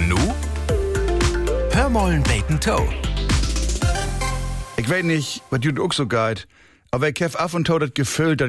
Und nu? Hör mollen Bacon Toe. Ich weiß nicht, was du auch so geht, aber ich hab ab und zu das Gefühl, dass